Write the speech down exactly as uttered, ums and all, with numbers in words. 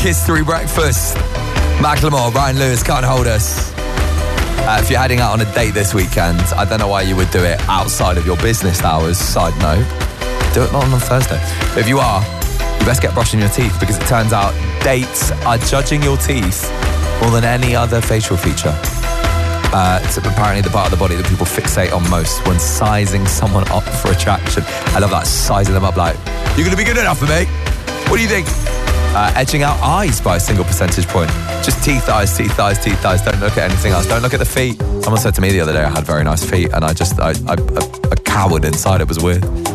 Kiss Three Breakfast. Macklemore, Ryan Lewis, Can't Hold Us. Uh, if you're heading out on a date this weekend, I don't know why you would do it outside of your business hours. Side note, do it not on a Thursday. But if you are, you best get brushing your teeth, because it turns out dates are judging your teeth more than any other facial feature. Uh, it's apparently the part of the body that people fixate on most when sizing someone up for attraction. I love that, sizing them up like, you're going to be good enough for me? What do you think? Uh, edging out eyes by a single percentage point. Just teeth, eyes, teeth, eyes, teeth, eyes. Don't look at anything else. Don't look at the feet. Someone said to me the other day I had very nice feet, and I just, I, I, I, I cowered inside. It was weird.